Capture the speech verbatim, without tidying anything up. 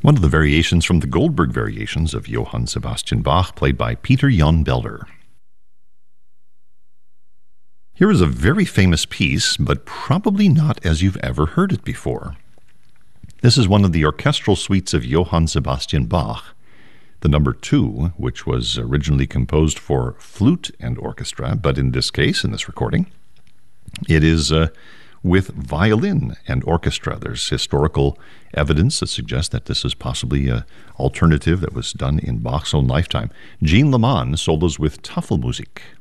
one of the variations from the Goldberg variations of Johann Sebastian Bach, played by Peter Jan Belder. Here is a very famous piece, but probably not as you've ever heard it before. This is one of the orchestral suites of Johann Sebastian Bach, the number two, which was originally composed for flute and orchestra, but in this case, in this recording, it is uh, with violin and orchestra. There's historical evidence that suggests that this is possibly an alternative that was done in Bach's own lifetime. Jean Leman solos with Tafelmusik.